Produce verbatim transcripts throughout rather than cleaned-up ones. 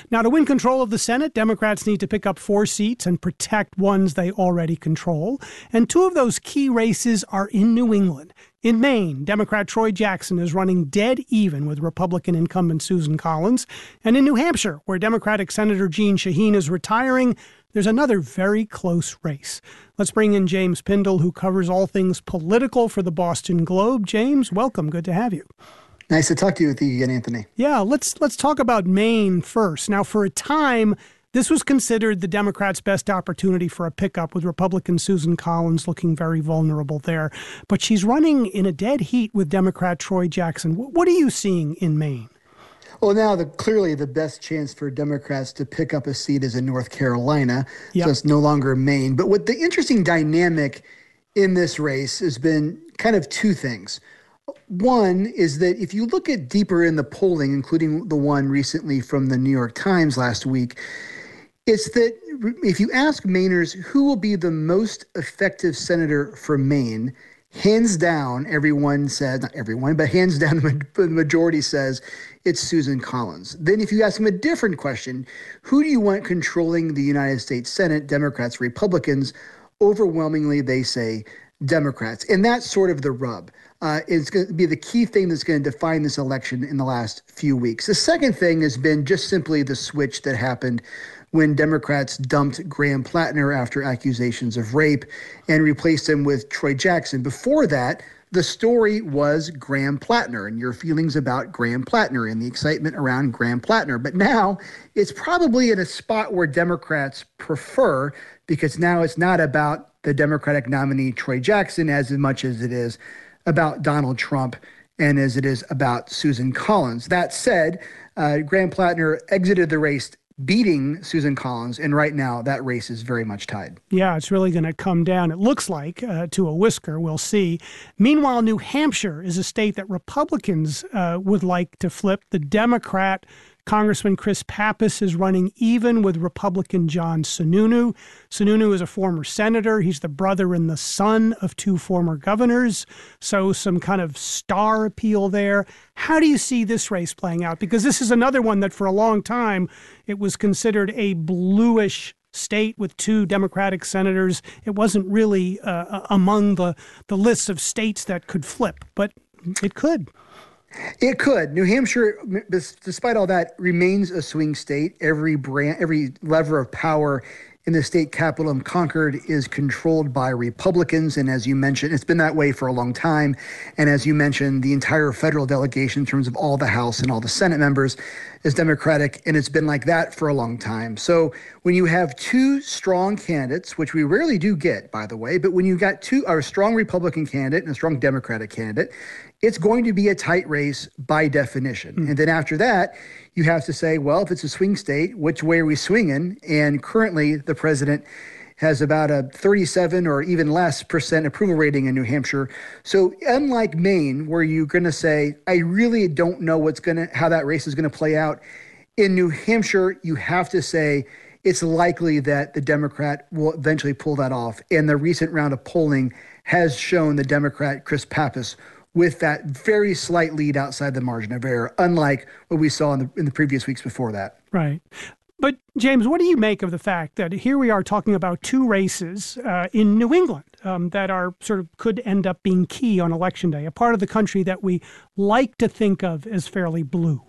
Now, to win control of the Senate, Democrats need to pick up four seats and protect ones they already control. And two of those key races are in New England. In Maine, Democrat Troy Jackson is running dead even with Republican incumbent Susan Collins. And in New Hampshire, where Democratic Senator Jeanne Shaheen is retiring, there's another very close race. Let's bring in James Pindell, who covers all things political for the Boston Globe. James, welcome. Good to have you. Nice to talk to you again, Anthony. Yeah, let's let's talk about Maine first. Now, for a time, this was considered the Democrats' best opportunity for a pickup, with Republican Susan Collins looking very vulnerable there. But she's running in a dead heat with Democrat Troy Jackson. What are you seeing in Maine? Well, now the clearly the best chance for Democrats to pick up a seat is in North Carolina. Yep. So it's no longer Maine. But what the interesting dynamic in this race has been kind of two things. One is that if you look at deeper in the polling, including the one recently from the New York Times last week, it's that if you ask Mainers who will be the most effective senator for Maine, hands down, everyone says, not everyone, but hands down, the majority says it's Susan Collins. Then if you ask them a different question, who do you want controlling the United States Senate, Democrats, Republicans? Overwhelmingly, they say Democrats. And that's sort of the rub. Uh, it's going to be the key thing that's going to define this election in the last few weeks. The second thing has been just simply the switch that happened when Democrats dumped Graham Plattner after accusations of rape and replaced him with Troy Jackson. Before that, the story was Graham Plattner and your feelings about Graham Plattner and the excitement around Graham Plattner. But now it's probably in a spot where Democrats prefer, because now it's not about the Democratic nominee Troy Jackson as much as it is about Donald Trump and as it is about Susan Collins. That said, uh, Graham Plattner exited the race beating Susan Collins, and right now that race is very much tied. Yeah, it's really going to come down, it looks like, uh, to a whisker. We'll see. Meanwhile, New Hampshire is a state that Republicans uh, would like to flip. The Democrat Congressman Chris Pappas is running even with Republican John Sununu. Sununu is a former senator. He's the brother and the son of two former governors. So some kind of star appeal there. How do you see this race playing out? Because this is another one that for a long time, it was considered a bluish state with two Democratic senators. It wasn't really uh, among the, the lists of states that could flip, but it could. It could. New Hampshire, despite all that, remains a swing state. Every brand, every lever of power in the state capital of Concord is controlled by Republicans. And as you mentioned, it's been that way for a long time. And as you mentioned, the entire federal delegation in terms of all the House and all the Senate members is Democratic. And it's been like that for a long time. So when you have two strong candidates, which we rarely do get, by the way, but when you got two, a strong Republican candidate and a strong Democratic candidate, it's going to be a tight race by definition. Mm. And then after that, you have to say, well, if it's a swing state, which way are we swinging? And currently, the president has about a thirty-seven or even less percent approval rating in New Hampshire. So unlike Maine, where you're going to say, I really don't know what's going to, how that race is going to play out, in New Hampshire, you have to say it's likely that the Democrat will eventually pull that off. And the recent round of polling has shown the Democrat, Chris Pappas, with that very slight lead outside the margin of error, unlike what we saw in the, in the previous weeks before that. Right. But, James, what do you make of the fact that here we are talking about two races uh, in New England um, that are sort of could end up being key on Election Day, a part of the country that we like to think of as fairly blue?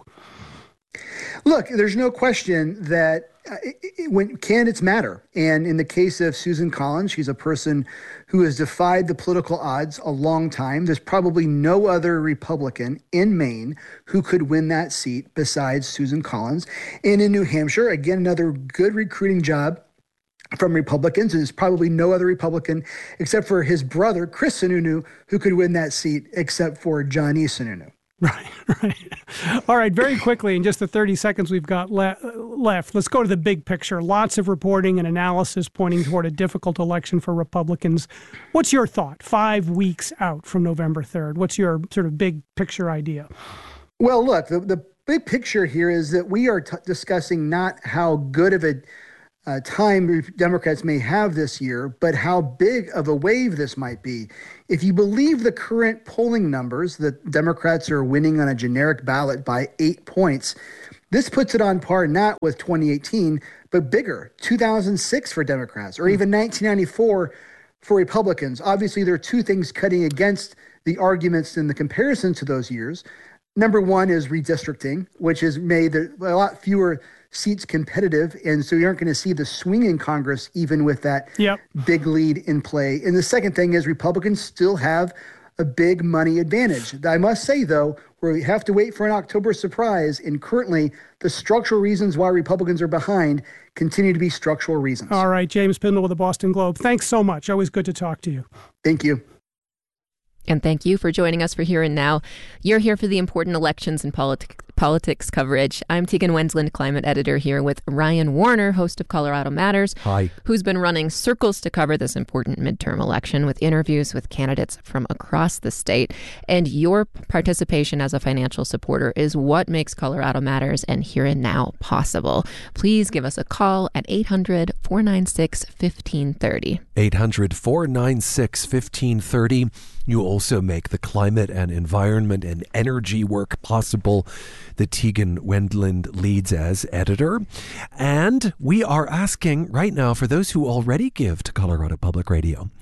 Look, there's no question that uh, it, it, when candidates matter. And in the case of Susan Collins, she's a person who has defied the political odds a long time. There's probably no other Republican in Maine who could win that seat besides Susan Collins. And in New Hampshire, again, another good recruiting job from Republicans. And there's probably no other Republican except for his brother, Chris Sununu, who could win that seat except for Johnny Sununu. Right, right. All right, very quickly, in just the thirty seconds we've got le- left, let's go to the big picture. Lots of reporting and analysis pointing toward a difficult election for Republicans. What's your thought five weeks out from November third? What's your sort of big picture idea? Well, look, the, the big picture here is that we are t- discussing not how good of a Uh, time Democrats may have this year, but how big of a wave this might be. If you believe the current polling numbers, that Democrats are winning on a generic ballot by eight points, This puts it on par not with twenty eighteen, but bigger, two thousand six for Democrats, or even nineteen ninety-four for Republicans. Obviously, there are two things cutting against the arguments in the comparison to those years. Number one is redistricting, which has made a lot fewer seats competitive, and so you aren't going to see the swing in Congress even with that yep. big lead in play. And the second thing is Republicans still have a big money advantage. I must say, though, we have to wait for an October surprise, and currently the structural reasons why Republicans are behind continue to be structural reasons. All right, James Pindell with the Boston Globe. Thanks so much. Always good to talk to you. Thank you. And thank you for joining us for Here and Now. You're here for the important elections and politi- politics coverage. I'm Tegan Wendland, climate editor, here with Ryan Warner, host of Colorado Matters. Hi. Who's been running circles to cover this important midterm election with interviews with candidates from across the state. And your participation as a financial supporter is what makes Colorado Matters and Here and Now possible. Please give us a call at eight hundred, four nine six, one five three zero. eight hundred, four nine six, one five three zero. You also make the climate and environment and energy work possible that Tegan Wendland leads as editor. And we are asking right now for those who already give to Colorado Public Radio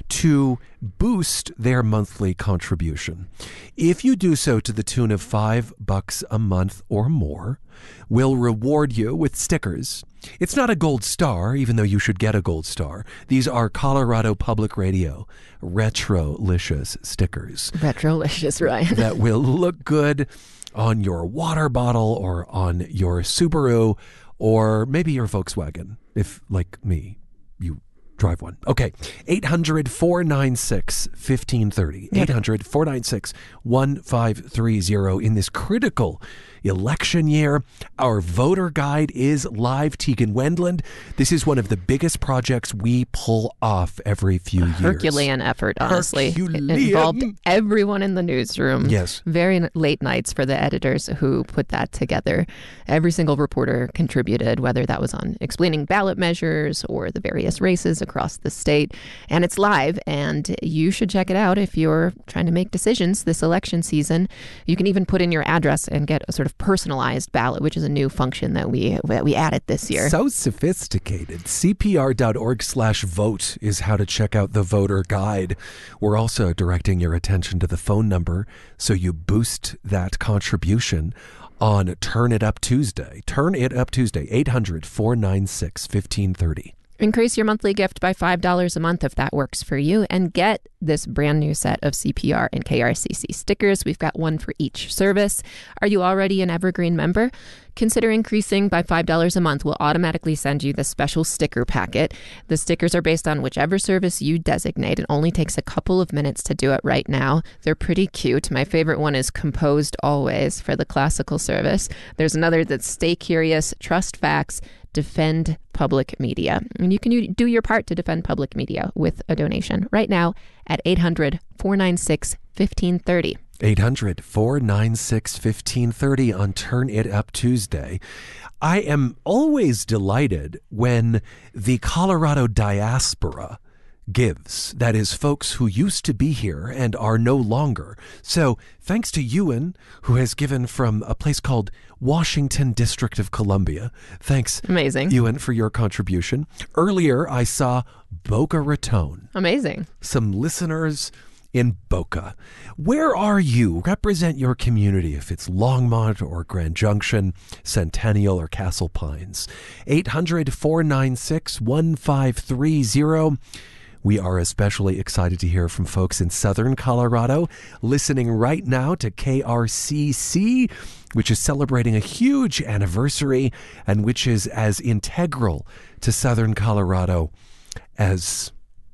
to boost their monthly contribution. If you do so to the tune of five bucks a month or more, we'll reward you with stickers. It's not a gold star, even though you should get a gold star. These are Colorado Public Radio Retro-licious stickers. Retro-licious, Ryan. That will look good on your water bottle or on your Subaru or maybe your Volkswagen, if, like me, you drive one. Okay, eight hundred, four nine six, one five three zero. eight hundred, four nine six, one five three zero. In this critical election year, our voter guide is live. Tegan Wendland, this is one of the biggest projects we pull off every few years. Herculean effort, honestly. Herculean. It involved everyone in the newsroom. Yes. Very late nights for the editors who put that together. Every single reporter contributed, whether that was on explaining ballot measures or the various races across the state. And it's live, and you should check it out if you're trying to make decisions this election season. You can even put in your address and get a sort of personalized ballot, which is a new function that we that we added this year. So sophisticated. C P R dot org slash vote is how to check out the voter guide. We're also directing your attention to the phone number so you boost that contribution on Turn It Up Tuesday. Turn It Up Tuesday, eight hundred, four nine six, one five three zero. Increase your monthly gift by five dollars a month if that works for you, and get this brand new set of C P R and K R C C stickers. We've got one for each service. Are you already an Evergreen member? Consider increasing by five dollars a month. We'll automatically send you the special sticker packet. The stickers are based on whichever service you designate. It only takes a couple of minutes to do it right now. They're pretty cute. My favorite one is Composed Always for the classical service. There's another that's Stay Curious, Trust Facts, Defend Public Media. And you can do your part to defend public media with a donation right now at eight hundred, four nine six, one five three zero. eight hundred, four nine six, one five three zero on Turn It Up Tuesday. I am always delighted when the Colorado diaspora gives. That is, folks who used to be here and are no longer. So thanks to Ewan, who has given from a place called Washington, District of Columbia. Thanks, amazing, Ewan, for your contribution. Earlier, I saw Boca Raton. Amazing. Some listeners in Boca. Where are you? Represent your community if it's Longmont or Grand Junction, Centennial or Castle Pines. eight hundred, four nine six, one five three zero. We are especially excited to hear from folks in Southern Colorado listening right now to K R C C, which is celebrating a huge anniversary and which is as integral to Southern Colorado as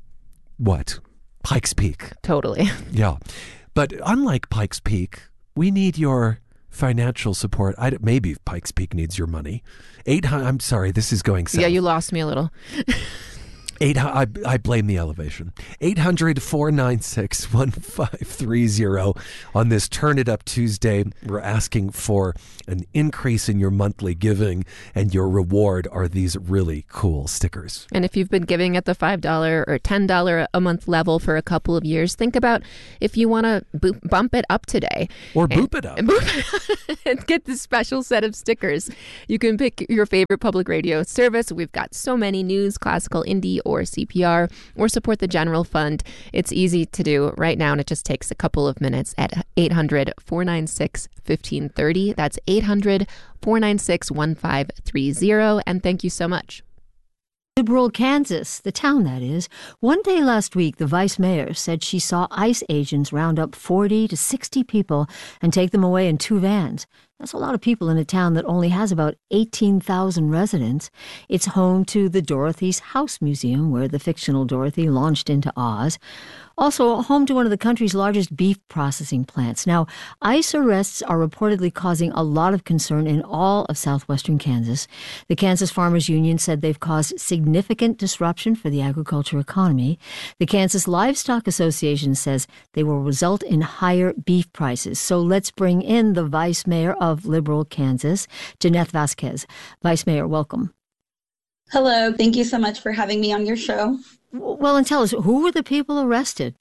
what? Pikes Peak. Totally. Yeah. But unlike Pikes Peak, we need your financial support. I, maybe Pikes Peak needs your money. eight hundred, I'm sorry, this is going south. Yeah, you lost me a little. Eight, I, I blame the elevation. eight hundred, four nine six, one five three zero. On this Turn It Up Tuesday, we're asking for an increase in your monthly giving, and your reward are these really cool stickers. And if you've been giving at the five dollars or ten dollars a month level for a couple of years, think about if you want to bo- bump it up today. Or and, boop it up. And, boop, and get this special set of stickers. You can pick your favorite public radio service. We've got so many: news, classical, indie, or C P R, or support the general fund. It's easy to do right now, and it just takes a couple of minutes at eight hundred, four nine six, one five three zero. That's eight hundred, four nine six, one five three zero. And thank you so much. Liberal, Kansas, the town that is. One day last week, the vice mayor said she saw ICE agents round up forty to sixty people and take them away in two vans. That's a lot of people in a town that only has about eighteen thousand residents. It's home to the Dorothy's House Museum, where the fictional Dorothy launched into Oz. Also home to one of the country's largest beef processing plants. Now, ICE arrests are reportedly causing a lot of concern in all of southwestern Kansas. The Kansas Farmers Union said they've caused significant disruption for the agriculture economy. The Kansas Livestock Association says they will result in higher beef prices. So let's bring in the vice mayor of Liberal, Kansas, Jeanette Vasquez. Vice Mayor, welcome. Hello. Thank you so much for having me on your show. Well, and tell us, who were the people arrested?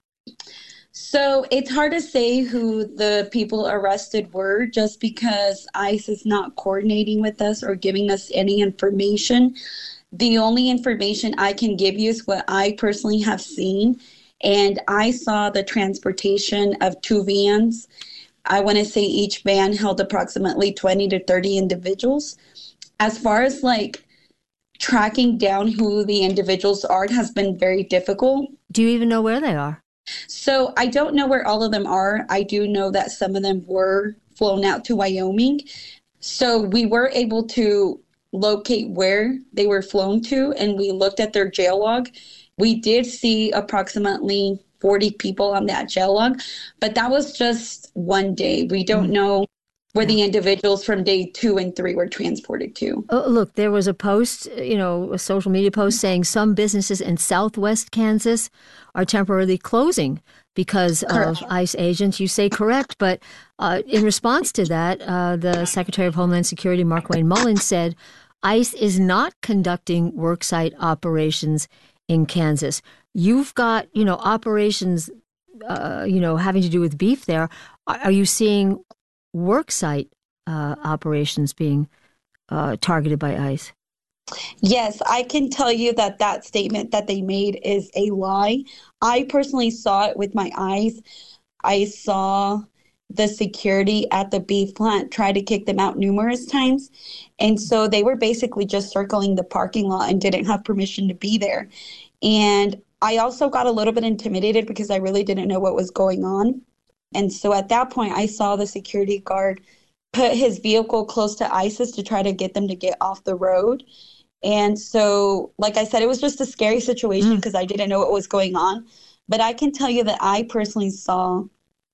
So it's hard to say who the people arrested were just because ICE is not coordinating with us or giving us any information. The only information I can give you is what I personally have seen. And I saw the transportation of two vans. I want to say each van held approximately twenty to thirty individuals. As far as like tracking down who the individuals are has been very difficult. Do you even know where they are? So I don't know where all of them are. I do know that some of them were flown out to Wyoming. So we were able to locate where they were flown to, and we looked at their jail log. We did see approximately forty people on that jail log, but that was just one day. We don't mm-hmm. know where the individuals from day two and three were transported to. Oh, look, there was a post, you know, a social media post saying some businesses in southwest Kansas are temporarily closing because correct. Of ICE agents. You say correct, but uh, in response to that, uh, the Secretary of Homeland Security, Markwayne Mullins, said ICE is not conducting worksite operations in Kansas. You've got, you know, operations, uh, you know, having to do with beef there. Are, are you seeing worksite uh, operations being uh, targeted by ICE? Yes, I can tell you that that statement that they made is a lie. I personally saw it with my eyes. I saw the security at the beef plant try to kick them out numerous times. And so they were basically just circling the parking lot and didn't have permission to be there. And I also got a little bit intimidated because I really didn't know what was going on. And so at that point, I saw the security guard put his vehicle close to ISIS to try to get them to get off the road. And so, like I said, it was just a scary situation because mm. I didn't know what was going on. But I can tell you that I personally saw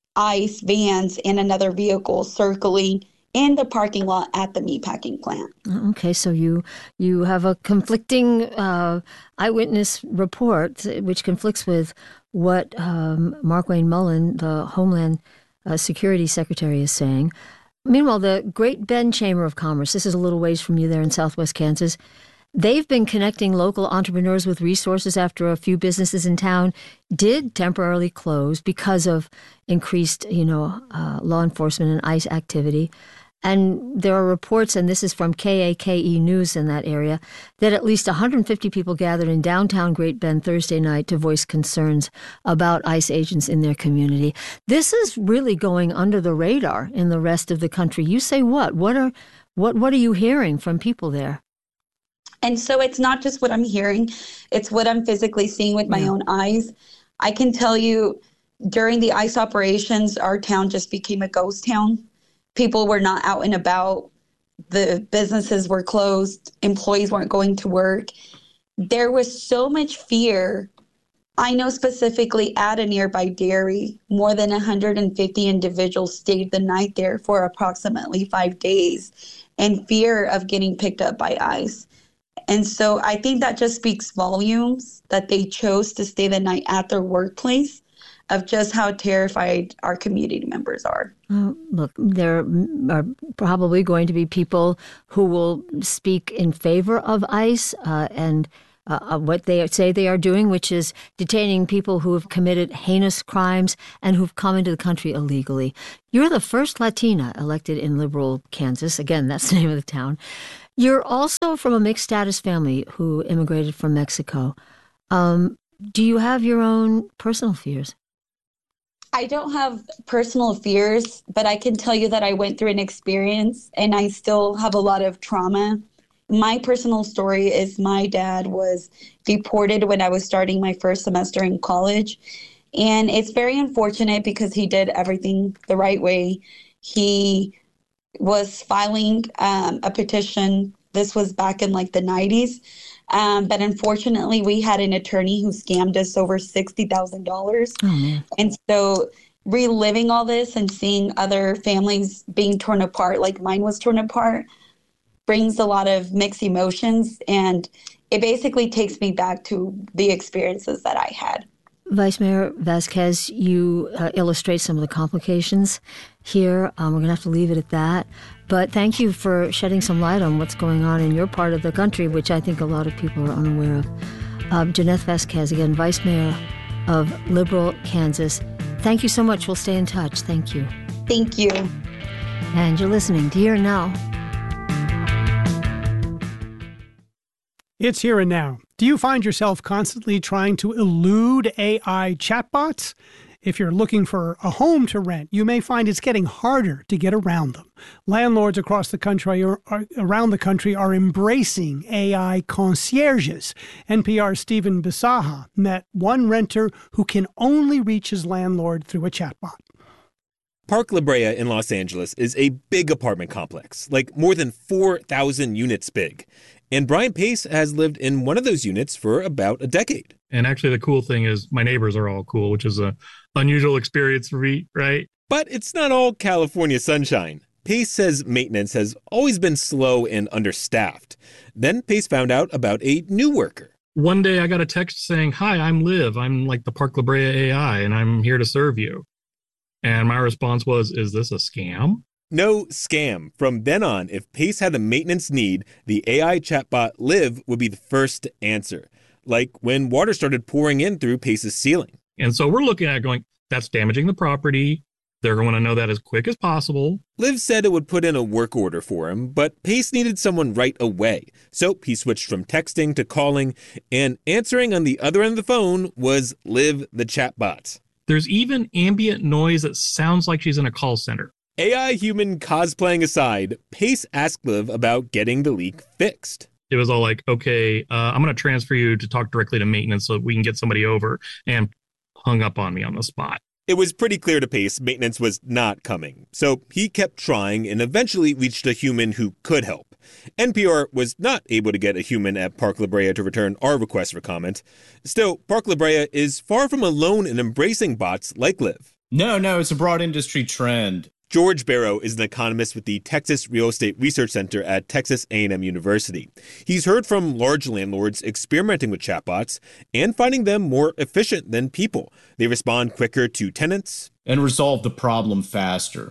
ICE vans and another vehicle circling in the parking lot at the meatpacking plant. Okay, so you you have a conflicting uh, eyewitness report, which conflicts with what um, Markwayne Mullins, the Homeland uh, Security Secretary, is saying. Meanwhile, the Great Bend Chamber of Commerce, this is a little ways from you there in southwest Kansas, they've been connecting local entrepreneurs with resources after a few businesses in town did temporarily close because of increased, you know, uh, law enforcement and ICE activity. And there are reports, and this is from K A K E News in that area, that at least one hundred fifty people gathered in downtown Great Bend Thursday night to voice concerns about ICE agents in their community. This is really going under the radar in the rest of the country. You say what? What are what what are you hearing from people there? And so it's not just what I'm hearing, it's what I'm physically seeing with my yeah. own eyes. I can tell you during the ICE operations, our town just became a ghost town. People were not out and about. The businesses were closed. Employees weren't going to work. There was so much fear. I know specifically at a nearby dairy, more than one hundred fifty individuals stayed the night there for approximately five days in fear of getting picked up by ICE. And so I think that just speaks volumes that they chose to stay the night at their workplace, of just how terrified our community members are. Uh, look, there are probably going to be people who will speak in favor of ICE uh, and uh, what they say they are doing, which is detaining people who have committed heinous crimes and who've come into the country illegally. You're the first Latina elected in liberal Kansas. Again, that's the name of the town. You're also from a mixed status family who immigrated from Mexico. Um, do you have your own personal fears? I don't have personal fears, but I can tell you that I went through an experience and I still have a lot of trauma. My personal story is my dad was deported when I was starting my first semester in college. And it's very unfortunate because he did everything the right way. He was filing um, a petition. This was back in like the nineties. Um, but unfortunately, we had an attorney who scammed us over sixty thousand dollars. Oh, man. And so reliving all this and seeing other families being torn apart, like mine was torn apart, brings a lot of mixed emotions. And it basically takes me back to the experiences that I had. Vice Mayor Vasquez, you uh, illustrate some of the complications here. Um, we're going to have to leave it at that. But thank you for shedding some light on what's going on in your part of the country, which I think a lot of people are unaware of. Uh, Janeth Vasquez, again, Vice Mayor of Liberal Kansas. Thank you so much. We'll stay in touch. Thank you. Thank you. And you're listening to Here and Now. It's Here and Now. Do you find yourself constantly trying to elude A I chatbots? If you're looking for a home to rent, you may find it's getting harder to get around them. Landlords across the country or around the country are embracing A I concierges. N P R's Stephen Bisaha met one renter who can only reach his landlord through a chatbot. Park La Brea in Los Angeles is a big apartment complex, like more than four thousand units big. And Brian Pace has lived in one of those units for about a decade. And actually, the cool thing is my neighbors are all cool, which is a unusual experience for me, right? But it's not all California sunshine. Pace says maintenance has always been slow and understaffed. Then Pace found out about a new worker. One day I got a text saying, "Hi, I'm Liv. I'm like the Park La Brea A I, and I'm here to serve you." And my response was, "Is this a scam?" No scam. From then on, if Pace had a maintenance need, the A I chatbot Liv would be the first to answer. Like when water started pouring in through Pace's ceiling. And so we're looking at it going, that's damaging the property. They're going to know that as quick as possible. Liv said it would put in a work order for him, but Pace needed someone right away. So he switched from texting to calling, and answering on the other end of the phone was Liv the chatbot. There's even ambient noise that sounds like she's in a call center. A I human cosplaying aside, Pace asked Liv about getting the leak fixed. It was all like, okay, uh, I'm going to transfer you to talk directly to maintenance so we can get somebody over, and hung up on me on the spot. It was pretty clear to Pace maintenance was not coming. So he kept trying and eventually reached a human who could help. N P R was not able to get a human at Park La Brea to return our request for comment. Still, Park La Brea is far from alone in embracing bots like Liv. No, no, it's a broad industry trend. George Barrow is an economist with the Texas Real Estate Research Center at Texas A and M University. He's heard from large landlords experimenting with chatbots and finding them more efficient than people. They respond quicker to tenants and resolve the problem faster.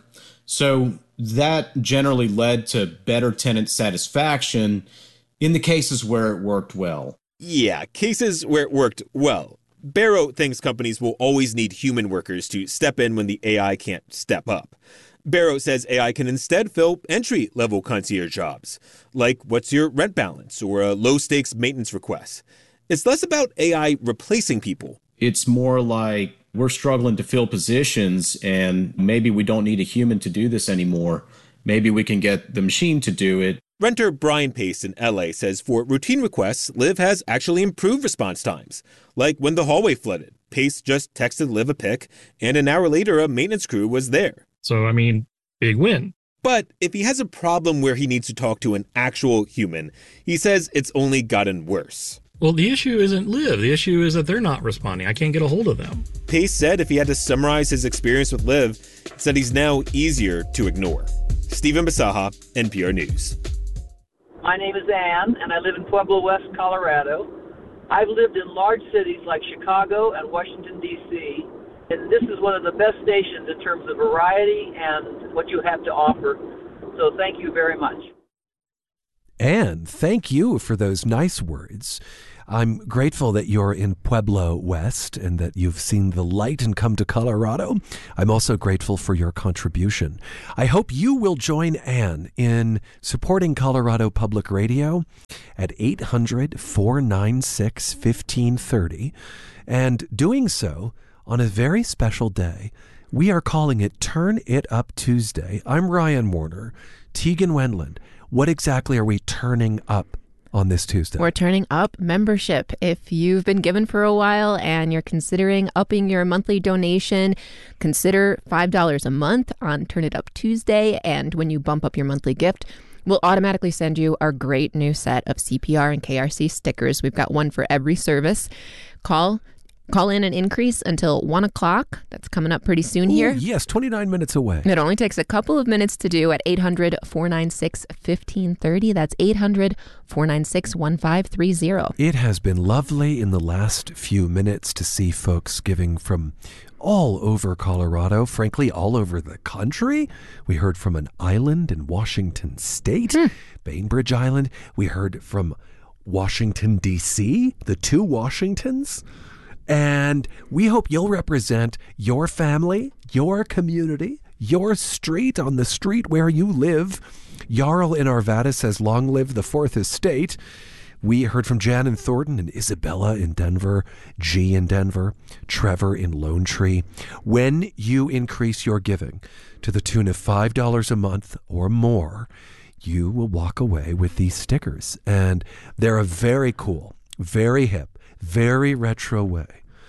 So that generally led to better tenant satisfaction in the cases where it worked well. Yeah, cases where it worked well. Barrow thinks companies will always need human workers to step in when the A I can't step up. Barrow says A I can instead fill entry-level concierge jobs, like what's your rent balance or a low-stakes maintenance request. It's less about A I replacing people. It's more like we're struggling to fill positions and maybe we don't need a human to do this anymore. Maybe we can get the machine to do it. Renter Brian Pace in L A says for routine requests, Liv has actually improved response times. Like when the hallway flooded, Pace just texted Liv a pic, and an hour later a maintenance crew was there. So, I mean, big win. But if he has a problem where he needs to talk to an actual human, he says it's only gotten worse. Well, the issue isn't Liv. The issue is that they're not responding. I can't get a hold of them. Pace said if he had to summarize his experience with Liv, it said he's now easier to ignore. Stephen Bisaha, N P R News. My name is Ann, and I live in Pueblo West, Colorado. I've lived in large cities like Chicago and Washington, D C, and this is one of the best stations in terms of variety and what you have to offer. So thank you very much. Ann, thank you for those nice words. I'm grateful that you're in Pueblo West and that you've seen the light and come to Colorado. I'm also grateful for your contribution. I hope you will join Ann in supporting Colorado Public Radio at eight hundred, four nine six, one five three zero and doing so on a very special day. We are calling it Turn It Up Tuesday. I'm Ryan Warner. Tegan Wendland, what exactly are we turning up on this Tuesday? We're turning up membership. If you've been given for a while and you're considering upping your monthly donation, consider five dollars a month on Turn It Up Tuesday. And when you bump up your monthly gift, we'll automatically send you our great new set of C P R and K R C stickers. We've got one for every service. Call Call in an increase until one o'clock. That's coming up pretty soon here. Ooh, yes, twenty-nine minutes away. It only takes a couple of minutes to do at eight hundred, four nine six, one five three zero. That's eight hundred, four nine six, one five three zero. It has been lovely in the last few minutes to see folks giving from all over Colorado, frankly, all over the country. We heard from an island in Washington State, hmm. Bainbridge Island. We heard from Washington, D C, the two Washingtons. And we hope you'll represent your family, your community, your street on the street where you live. Jarl in Arvada says, long live the Fourth Estate. We heard from Jan in Thornton and Isabella in Denver, G in Denver, Trevor in Lone Tree. When you increase your giving to the tune of five dollars a month or more, you will walk away with these stickers. And they're a very cool, very hip, very retro way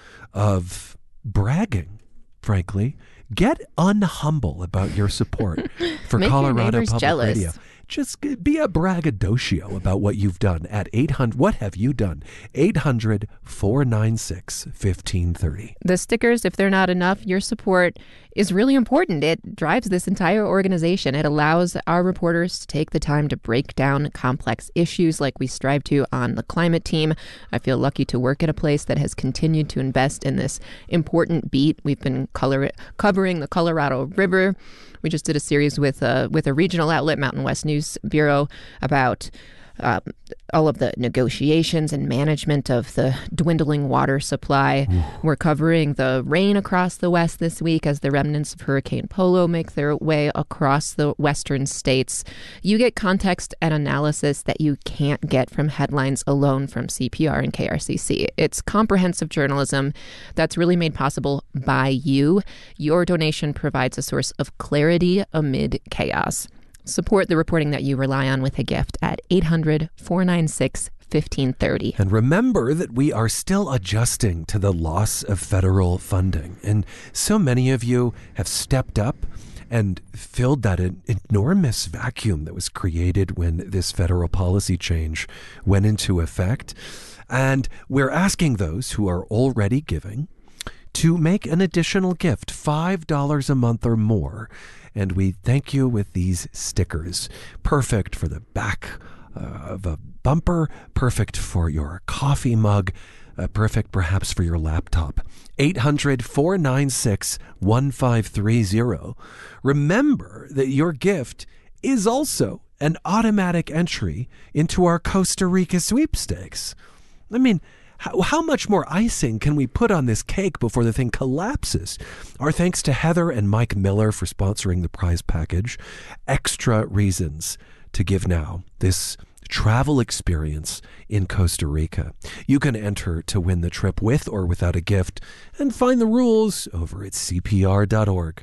of bragging, frankly. Get unhumble about your support for Make Colorado your Public jealous. Radio. Just be a braggadocio about what you've done at eight hundred. What have you done? eight hundred, four nine six, one five three zero. The stickers, if they're not enough, your support is really important. It drives this entire organization. It allows our reporters to take the time to break down complex issues like we strive to on the climate team. I feel lucky to work at a place that has continued to invest in this important beat. We've been color- covering the Colorado River. We just did a series with a, with a regional outlet, Mountain West News Bureau, about um, all of the negotiations and management of the dwindling water supply. Ooh. We're covering the rain across the West this week as the remnants of Hurricane Polo make their way across the western states. You get context and analysis that you can't get from headlines alone from C P R and K R C C. It's comprehensive journalism that's really made possible by you. Your donation provides a source of clarity amid chaos. Support the reporting that you rely on with a gift at eight hundred, four nine six, one five three zero. And remember that we are still adjusting to the loss of federal funding. And so many of you have stepped up and filled that enormous vacuum that was created when this federal policy change went into effect. And we're asking those who are already giving to make an additional gift, five dollars a month or more. And we thank you with these stickers. Perfect for the back uh, of a bumper, perfect for your coffee mug, uh, perfect perhaps for your laptop. eight hundred, four nine six, one five three zero. Remember that your gift is also an automatic entry into our Costa Rica sweepstakes. I mean, How, how much more icing can we put on this cake before the thing collapses? Our thanks to Heather and Mike Miller for sponsoring the prize package. Extra reasons to give now. This travel experience in Costa Rica. You can enter to win the trip with or without a gift and find the rules over at C P R dot org.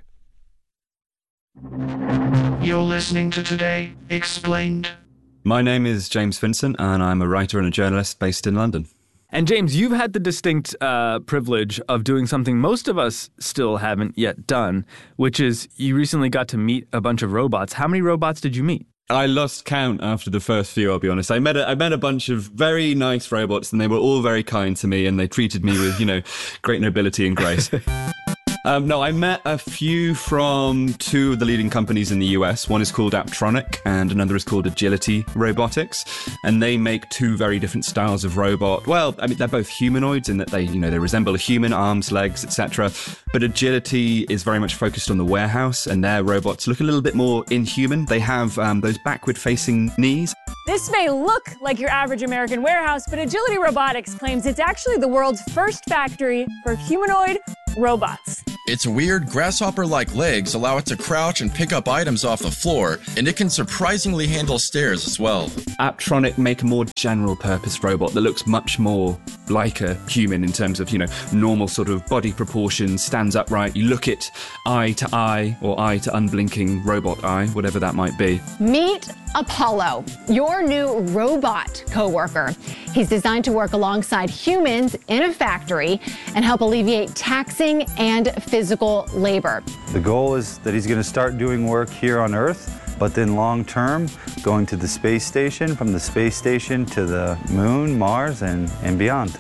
You're listening to Today Explained. My name is James Vincent and I'm a writer and a journalist based in London. And James, you've had the distinct uh, privilege of doing something most of us still haven't yet done, which is you recently got to meet a bunch of robots. How many robots did you meet? I lost count after the first few, I'll be honest. I met a, I met a bunch of very nice robots and they were all very kind to me and they treated me with, you know, great nobility and grace. Um, no, I met a few from two of the leading companies in the U S. One is called Apptronic and another is called Agility Robotics. And they make two very different styles of robot. Well, I mean, they're both humanoids in that they, you know, they resemble a human, arms, legs, et cetera. But Agility is very much focused on the warehouse, and their robots look a little bit more inhuman. They have um, those backward-facing knees. This may look like your average American warehouse, but Agility Robotics claims it's actually the world's first factory for humanoid robots. Its weird grasshopper-like legs allow it to crouch and pick up items off the floor, and it can surprisingly handle stairs as well. Apptronic make a more general-purpose robot that looks much more like a human in terms of, you know, normal sort of body proportions, stands upright. You look it eye to eye, or eye to unblinking robot eye, whatever that might be. Meet Apollo, your new robot coworker. He's designed to work alongside humans in a factory and help alleviate taxing and physical labor. The goal is that he's going to start doing work here on Earth, but then long term, going to the space station, from the space station to the moon, Mars, and, and beyond.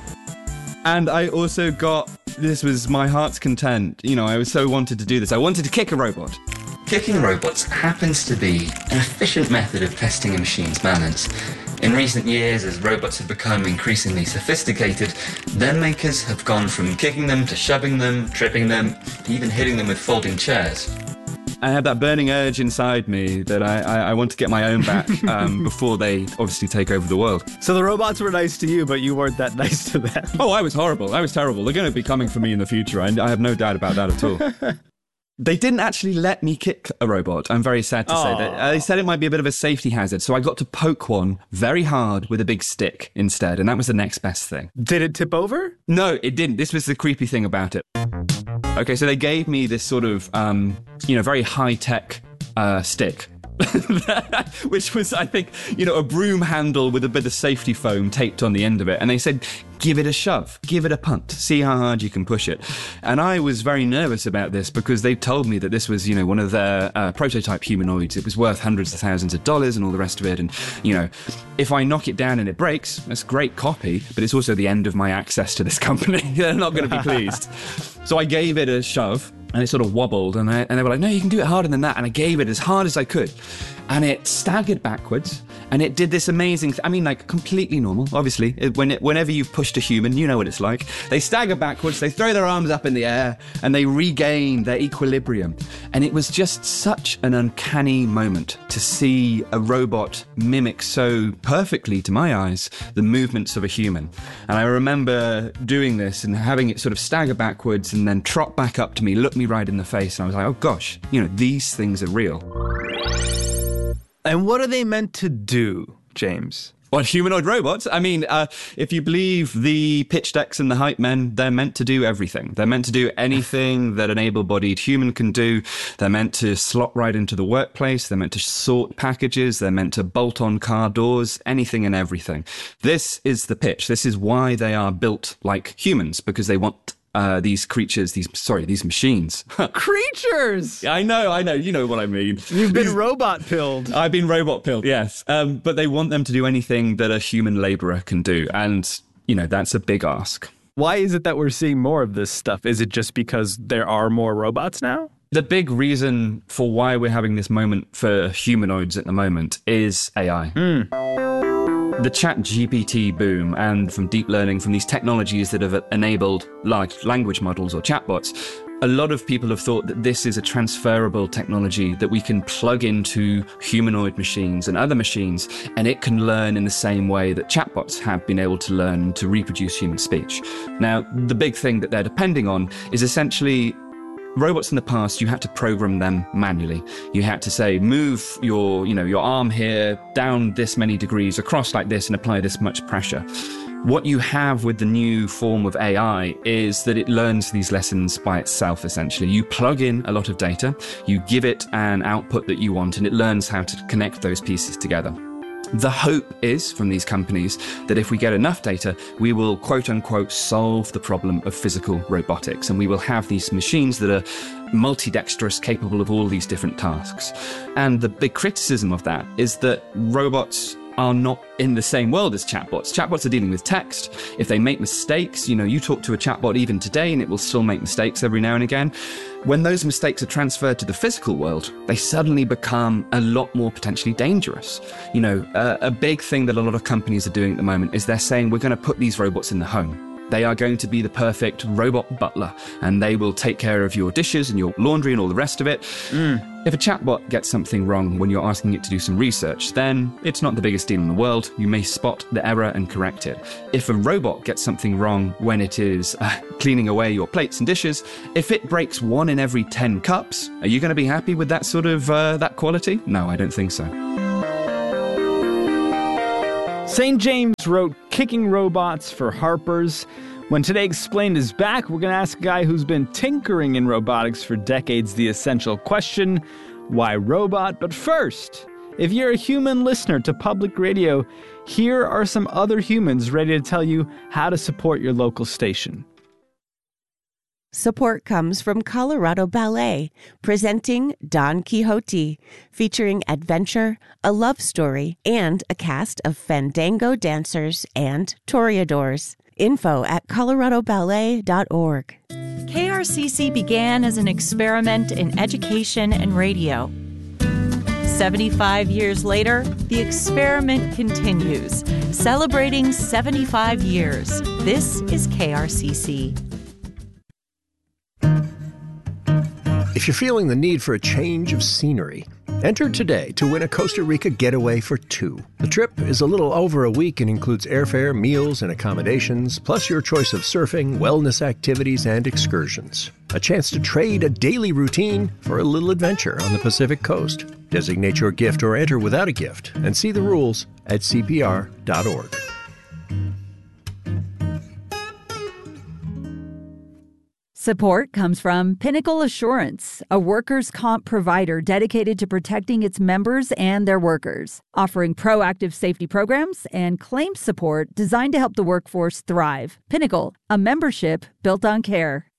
And I also got, this was my heart's content, you know, I was so wanted to do this. I wanted to kick a robot. Kicking robots happens to be an efficient method of testing a machine's manners. In recent years, as robots have become increasingly sophisticated, their makers have gone from kicking them to shoving them, tripping them, even hitting them with folding chairs. I had that burning urge inside me that I, I, I want to get my own back um, before they obviously take over the world. So the robots were nice to you, but you weren't that nice to them. Oh, I was horrible. I was terrible. They're going to be coming for me in the future. I, I have no doubt about that at all. They didn't actually let me kick a robot, I'm very sad to Aww. say. That. Uh, they said it might be a bit of a safety hazard, so I got to poke one very hard with a big stick instead, and that was the next best thing. Did it tip over? No, it didn't. This was the creepy thing about it. Okay, so they gave me this sort of, um, you know, very high-tech uh, stick. Which was, I think, you know, a broom handle with a bit of safety foam taped on the end of it. And they said, give it a shove, give it a punt, see how hard you can push it. And I was very nervous about this because they told me that this was, you know, one of their uh, prototype humanoids. It was worth hundreds of thousands of dollars and all the rest of it. And, you know, if I knock it down and it breaks, that's a great copy, but it's also the end of my access to this company. They're not going to be pleased. So I gave it a shove. And it sort of wobbled, and, I, and they were like, no, you can do it harder than that. And I gave it as hard as I could. And it staggered backwards, and it did this amazing th- I mean, like, completely normal, obviously. It, when it, whenever you've pushed a human, you know what it's like. They stagger backwards, they throw their arms up in the air, and they regain their equilibrium. And it was just such an uncanny moment to see a robot mimic so perfectly, to my eyes, the movements of a human. And I remember doing this and having it sort of stagger backwards and then trot back up to me, look me right in the face, and I was like, oh gosh, you know, these things are real. And what are they meant to do, James? Well, humanoid robots, I mean, uh, if you believe the pitch decks and the hype men, they're meant to do everything. They're meant to do anything that an able-bodied human can do. They're meant to slot right into the workplace. They're meant to sort packages. They're meant to bolt on car doors, anything and everything. This is the pitch. This is why they are built like humans, because they want Uh, these creatures, these, sorry, these machines. Creatures! I know, I know, you know what I mean. You've been robot-pilled. I've been robot-pilled, yes. Um, but they want them to do anything that a human laborer can do. And, you know, that's a big ask. Why is it that we're seeing more of this stuff? Is it just because there are more robots now? The big reason for why we're having this moment for humanoids at the moment is A I. Mm. The Chat G P T boom and from deep learning, from these technologies that have enabled large language models or chatbots, a lot of people have thought that this is a transferable technology that we can plug into humanoid machines and other machines, and it can learn in the same way that chatbots have been able to learn to reproduce human speech. Now, the big thing that they're depending on is essentially robots in the past, you had to program them manually. You had to say, move your, you know, your arm here, down this many degrees, across like this, and apply this much pressure. What you have with the new form of A I is that it learns these lessons by itself, essentially. You plug in a lot of data, you give it an output that you want, and it learns how to connect those pieces together. The hope is, from these companies, that if we get enough data, we will, quote unquote, solve the problem of physical robotics. And we will have these machines that are multidextrous, capable of all these different tasks. And the big criticism of that is that robots are not in the same world as chatbots. Chatbots are dealing with text. If they make mistakes, you know, you talk to a chatbot even today and it will still make mistakes every now and again. When those mistakes are transferred to the physical world, they suddenly become a lot more potentially dangerous. You know, uh, a big thing that a lot of companies are doing at the moment is they're saying we're going to put these robots in the home. They are going to be the perfect robot butler, and they will take care of your dishes and your laundry and all the rest of it. Mm. If a chatbot gets something wrong when you're asking it to do some research, then it's not the biggest deal in the world. You may spot the error and correct it. If a robot gets something wrong when it is uh, cleaning away your plates and dishes, if it breaks one in every ten cups, are you going to be happy with that sort of, uh, that quality? No, I don't think so. Saint James wrote Kicking Robots for Harper's. When Today Explained is back, we're going to ask a guy who's been tinkering in robotics for decades the essential question, why robot? But first, if you're a human listener to public radio, here are some other humans ready to tell you how to support your local station. Support comes from Colorado Ballet, presenting Don Quixote, featuring adventure, a love story, and a cast of fandango dancers and toreadors. Info at colorado ballet dot org. K R C C began as an experiment in education and radio. seventy-five years later, the experiment continues, celebrating seventy-five years. This is K R C C. If you're feeling the need for a change of scenery, enter today to win a Costa Rica getaway for two. The trip is a little over a week and includes airfare, meals, and accommodations, plus your choice of surfing, wellness activities, and excursions. A chance to trade a daily routine for a little adventure on the Pacific Coast. Designate your gift or enter without a gift and see the rules at C P R dot org. Support comes from Pinnacle Assurance, a workers' comp provider dedicated to protecting its members and their workers, offering proactive safety programs and claims support designed to help the workforce thrive. Pinnacle, a membership built on care.